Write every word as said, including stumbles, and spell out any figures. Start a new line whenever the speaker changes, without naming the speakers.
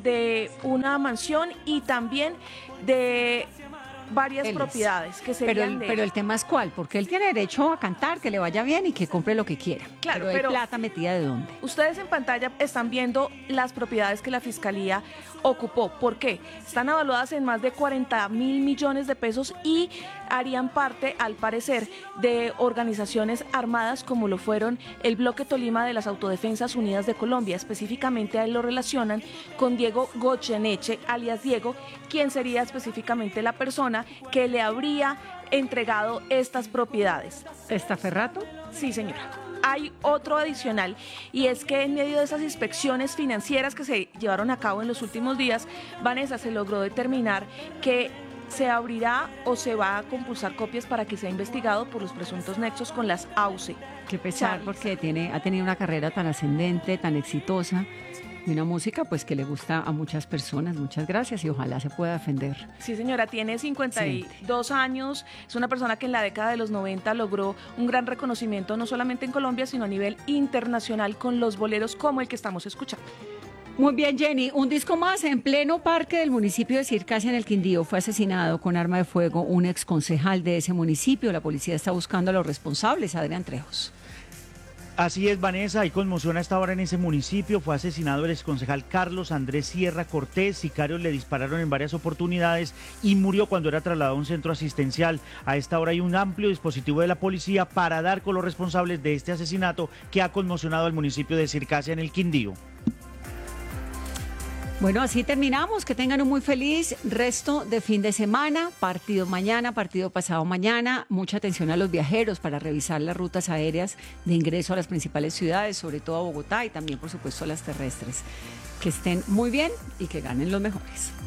de una mansión y también de varias
Él es.
propiedades que
Pero
serían
el,
de
pero
él.
el tema es cuál, porque él tiene derecho a cantar, que le vaya bien y que compre lo que quiera.
Claro,
pero,
pero-
¿hay plata metida de dónde?
Ustedes en pantalla están viendo las propiedades que la Fiscalía ocupó. ¿Por qué? Están evaluadas en más de cuarenta mil millones de pesos y harían parte, al parecer, de organizaciones armadas como lo fueron el Bloque Tolima de las Autodefensas Unidas de Colombia. Específicamente a él lo relacionan con Diego Goyeneche, alias Diego, quien sería específicamente la persona que le habría entregado estas propiedades.
¿Testaferrato?
Sí, señora. Hay otro adicional y es que en medio de esas inspecciones financieras que se llevaron a cabo en los últimos días, Vanessa, se logró determinar que se abrirá o se va a compulsar copias para que sea investigado por los presuntos nexos con las A U C E.
Qué pesar,
Charles.
porque tiene, ha tenido una carrera tan ascendente, tan exitosa, y una música pues que le gusta a muchas personas. Muchas gracias y ojalá se pueda defender.
Sí, señora, tiene cincuenta y dos años, es una persona que en la década de los noventa logró un gran reconocimiento no solamente en Colombia, sino a nivel internacional con los boleros como el que estamos escuchando.
Muy bien, Jenny. Un disco más. En pleno parque del municipio de Circasia, en el Quindío, fue asesinado con arma de fuego un exconcejal de ese municipio. La policía está buscando a los responsables. Adrián Trejos.
Así es, Vanessa, hay conmoción a esta hora en ese municipio. Fue asesinado el exconcejal Carlos Andrés Sierra Cortés. Sicarios le dispararon en varias oportunidades y murió cuando era trasladado a un centro asistencial. A esta hora hay un amplio dispositivo de la policía para dar con los responsables de este asesinato que ha conmocionado al municipio de Circasia, en el Quindío.
Bueno, así terminamos. Que tengan un muy feliz resto de fin de semana. Partido mañana, partido pasado mañana. Mucha atención a los viajeros para revisar las rutas aéreas de ingreso a las principales ciudades, sobre todo a Bogotá y también, por supuesto, a las terrestres. Que estén muy bien y que ganen los mejores.